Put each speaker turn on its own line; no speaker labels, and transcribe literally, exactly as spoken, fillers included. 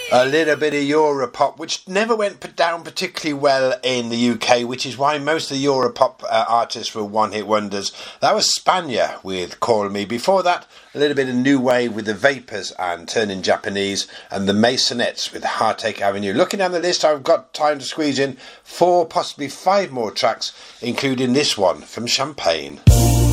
A little bit of Europop, which never went down particularly well in the U K, which is why most of the Europop uh, artists were one-hit wonders. That was Spania with Call Me. Before that, a little bit of new wave with the Vapors and Turning Japanese, and the Masonettes with Heartache Avenue. Looking down the list, I've got time to squeeze in four, possibly five more tracks, including this one from Champagne.